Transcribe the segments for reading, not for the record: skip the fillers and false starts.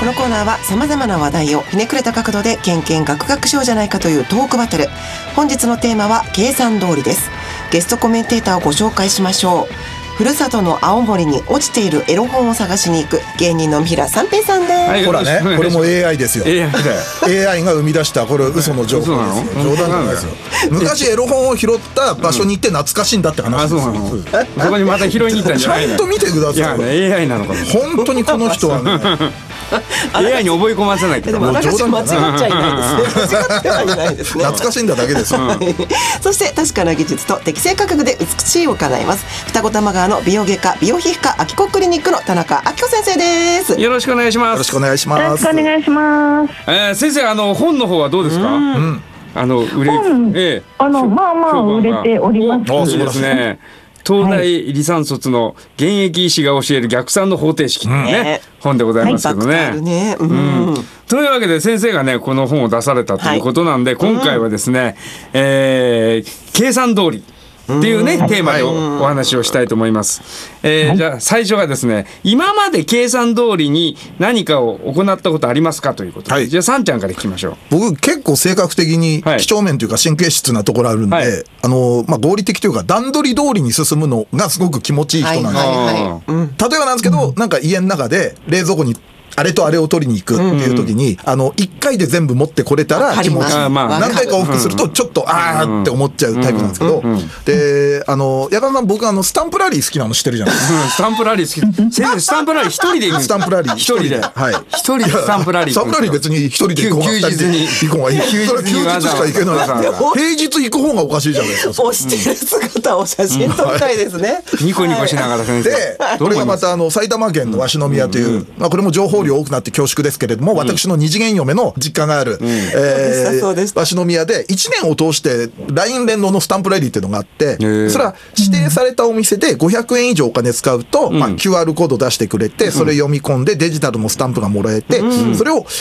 のコーナーは様々な話題をひねくれた角度でケンケンガクガクしようじゃないかというトークバトル。本日のテーマは計算通りです。ゲストコメンテーターをご紹介しましょう。ふるさとの青森に落ちているエロ本を探しに行く芸人の三平三平さんです、 はい、ほらね、これも AI ですよ。 AI が生み出したこれ嘘の情報ですよ。冗談じゃないですよ。昔エロ本を拾った場所に行って懐かしいんだって話ですよ。 そこにまた拾いに行ったんじゃないの。 ちゃんと見てください。いや、 ね、AI なのかも。 本当にこの人はね AI に覚え込ませないけど、 でも私間違っちゃいないですね。間違ってはいないですね。 懐かしいんだだけですよ、 そして確かな技術と適正価格で美しいを叶えます。二子玉川の美容外科美容皮膚科アキコクリニックの田中明子先生です。 よろしくお願いします。 よろしくお願いします。 よろしくお願いします。 先生、本の方はどうですか。 本、まあまあ売れております。 そうですね。東大理産卒の現役医師が教える逆算の方程式のね、本でございますけどね。というわけで先生がねこの本を出されたということなんで、今回はですね、計算通りっていうね、テーマでお話をしたいと思います。じゃあ最初はですね、今まで計算通りに何かを行ったことありますかということで、じゃあさんちゃんから聞きましょう。 僕結構性格的に几帳面というか神経質なところあるんで、合理的というか段取り通りに進むのがすごく気持ちいい人なんですよ。例えばなんですけど、なんか家の中で冷蔵庫にあれとあれを取りに行くっていう時に、1回で全部持ってこれたら気持ちいい。何回か往復するとちょっとあーって思っちゃうタイプなんですけど、で矢川さん、僕スタンプラリー好きなの知ってるじゃないですか。 スタンプラリー好き。先生スタンプラリー一人で行く。 スタンプラリー一人で、一人でスタンプラリー。 スタンプラリー別に一人で行こうが2人で行こうがいい。それは休日しか行けない。平日行く方がおかしいじゃないですか。 押してる姿を写真撮りたいですね。 ニコニコしながら先生。 でこれがまた埼玉県の鷲宮という、これも情報量多くなって恐縮ですけれども、私の二次元嫁の実家がある鷲宮で1年を通して LINE 連動のスタンプラリーっていうのがあって、それは指定されたお店で500円以上お金使うと、QR コード出してくれて、それ読み込んでデジタルのスタンプがもらえて、それを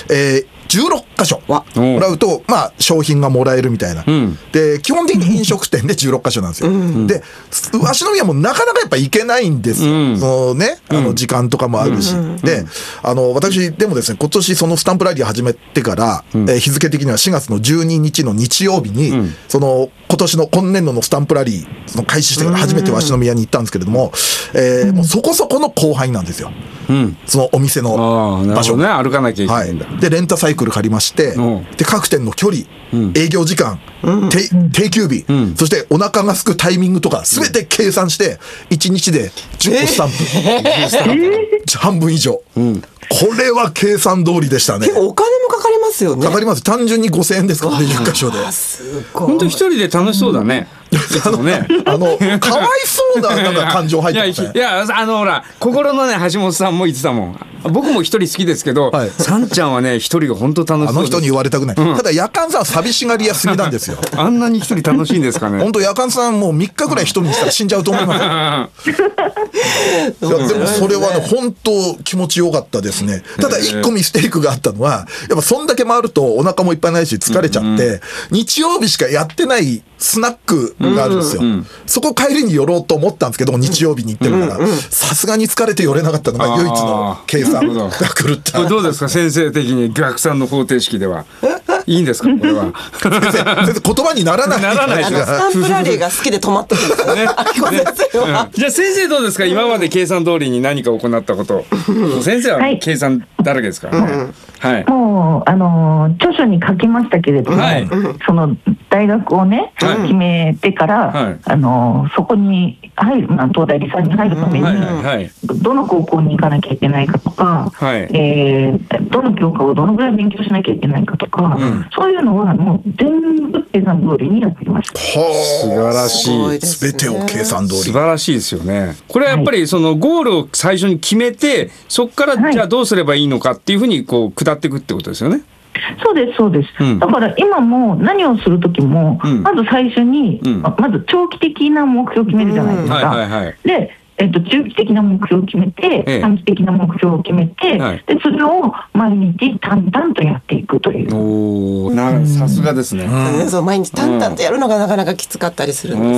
16箇所もらうと、商品がもらえるみたいな。で基本的に飲食店で16箇所なんですよ。で鷲宮もなかなかやっぱ行けないんですよ。そのね、時間とかもあるし。で私でもですね、今年そのスタンプラリー始めてから、日付的には4月の12日の日曜日に、その今年度のスタンプラリーその開始してから初めて鷲宮に行ったんですけれども、もうそこそこの後輩なんですよ。そのお店の場所ね、歩かなきゃいけないんだ。 でレンタサイクル借りまして、で各店の距離、営業時間、定休日、そしてお腹が空くタイミングとか全て計算して1日で10個スタンプ、半分以上。これは計算通りでしたね。 お金もかかりますよね。 かかります。単純に5000円ですからね、10箇所で。 本当一人で楽しそうだね。 かわいそうななんか感情入ってますね。 いやほら心のね橋本さんも言ってたもん。僕も一人好きですけど、さんちゃんはね一人が本当楽しそうです。 人に言われたくない。ただ夜間さん寂しがり屋すぎなんですよ。 あんなに一人楽しいんですかね。 本当夜間さんもう3日ぐらい一人にしたら死んじゃうと思いますよ。いやでもそれはね本当気持ちよかったですね。ただ1個ミステイクがあったのは、やっぱそんだけ回るとお腹もいっぱいないし疲れちゃって、日曜日しかやってないスナックがあるんですよ。そこ帰りに寄ろうと思ったんですけど、日曜日に行ってるからさすがに疲れて寄れなかったのが唯一の計算が狂った。 これどうですか先生的に逆算の方程式ではいいんですかこれは。 先生言葉にならない。 スタンプラリーが好きで止まってるんですよね。 じゃあ先生どうですか、今まで計算通りに何か行ったこと。先生は計算だらけですからね。 もう著書に書きましたけれども、その大学をね決めてから、そこに入る、東大理産に入るためにどの高校に行かなきゃいけないかとか、どの教科をどのぐらい勉強しなきゃいけないかとか、そういうのはもう全部計算通りにやっていました。 素晴らしい。 全てを計算通り。 素晴らしいですよね。これはやっぱりそのゴールを最初に決めて、そこからじゃあどうすればいいのかっていうふうにこう下っていくってことですよね。 そうですそうです、だから今も何をする時も、まず最初に、まず長期的な目標を決めるじゃないですか。で中期的な目標を決めて、短期的な目標を決めて、でそれを毎日淡々とやっていくという。 さすがですね。 毎日淡々とやるのがなかなかきつかったりするんです。